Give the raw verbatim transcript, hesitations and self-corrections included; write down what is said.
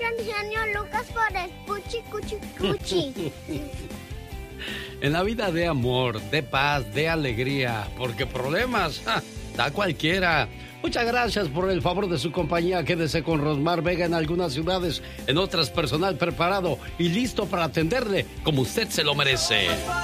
al genio Lucas por el puchi cuchi cuchi. En la vida de amor, de paz, de alegría, porque problemas ¡ja! Da cualquiera. Muchas gracias por el favor de su compañía. Quédese con Rosmar Vega en algunas ciudades, en otras personal preparado y listo para atenderle como usted se lo merece.